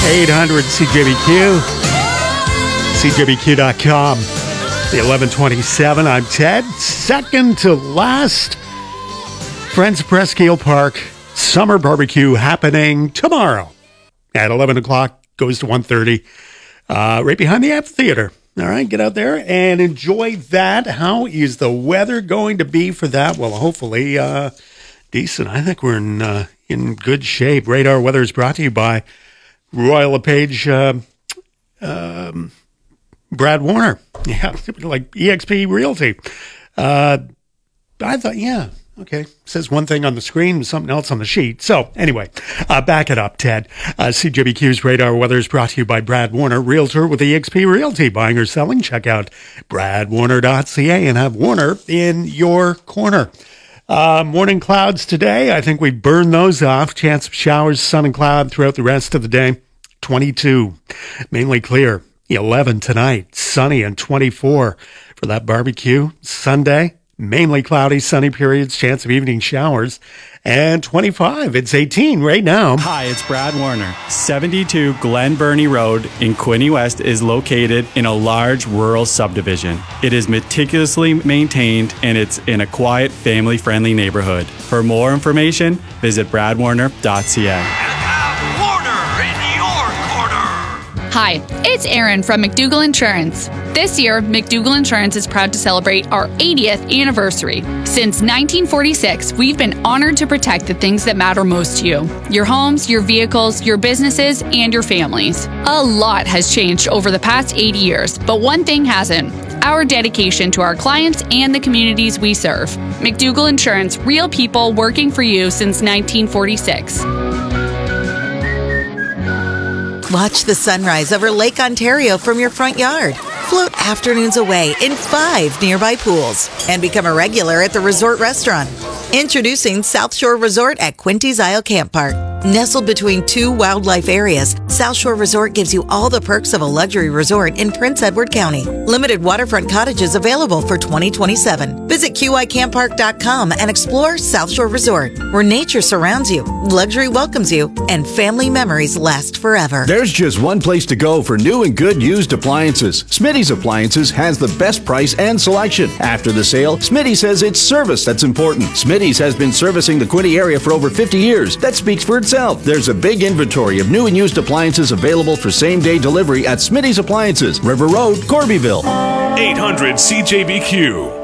800 CJBQ, CJBQ.com. The 1127. I'm Ted. Second to last. Friends of Presque Isle Park Summer Barbecue happening tomorrow at 11 o'clock. Goes to 1:30. Right behind the amphitheater. All right, get out there and enjoy that. How is the weather going to be for that? Well, hopefully decent. I think we're in good shape. Radar Weather is brought to you by Royal LePage, Brad Warner. Yeah, like eXp Realty. I thought, yeah, okay. Says one thing on the screen, something else on the sheet. So anyway, back it up, Ted. CJBQ's Radar Weather is brought to you by Brad Warner, Realtor with eXp Realty. Buying or selling, check out bradwarner.ca and have Warner in your corner. Morning clouds today. I think we burned those off. Chance of showers, sun and cloud throughout the rest of the day. 22. Mainly clear. 11 tonight. Sunny and 24 for that barbecue. Sunday, mainly cloudy, sunny periods. Chance of evening showers. And 25. It's 18 right now. Hi, it's Brad Warner. 72 Glen Burnie Road in Quinte West is located in a large rural subdivision. It is meticulously maintained and it's in a quiet, family-friendly neighborhood. For more information, visit bradwarner.ca. Hi, it's Erin from McDougall Insurance. This year, McDougall Insurance is proud to celebrate our 80th anniversary. Since 1946, we've been honored to protect the things that matter most to you. Your homes, your vehicles, your businesses, and your families. A lot has changed over the past 80 years, but one thing hasn't. Our dedication to our clients and the communities we serve. McDougall Insurance, real people working for you since 1946. Watch the sunrise over Lake Ontario from your front yard. Float afternoons away in 5 nearby pools and become a regular at the resort restaurant. Introducing South Shore Resort at Quinte's Isle Camp Park. Nestled between 2 wildlife areas, South Shore Resort gives you all the perks of a luxury resort in Prince Edward County. Limited waterfront cottages available for 2027. Visit QICamppark.com and explore South Shore Resort, where nature surrounds you, luxury welcomes you, and family memories last forever. There's just one place to go for new and good used appliances. Smitty's Appliances has the best price and selection. After the sale, Smitty says it's service that's important. Smitty's has been servicing the Quinte area for over 50 years. That speaks for itself. There's a big inventory of new and used appliances available for same-day delivery at Smitty's Appliances, River Road, Corbyville. 800 CJBQ.